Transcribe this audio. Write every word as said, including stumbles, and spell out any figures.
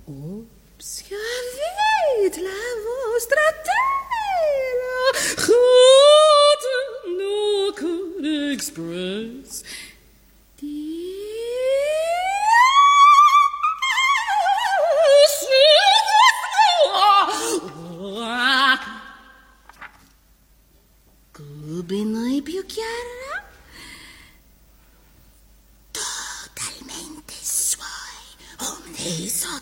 Ops, che avete la vostra tela, Cotton no could express. Come noi più chiara? Totalmente suoi, omne